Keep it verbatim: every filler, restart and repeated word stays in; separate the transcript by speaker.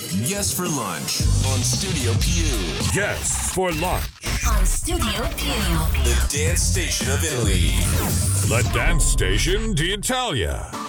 Speaker 1: Yes for Lunch on Studio Più.
Speaker 2: Yes for lunch.
Speaker 3: On Studio Più.
Speaker 1: The dance station of Italy.
Speaker 2: La dance station d'Italia.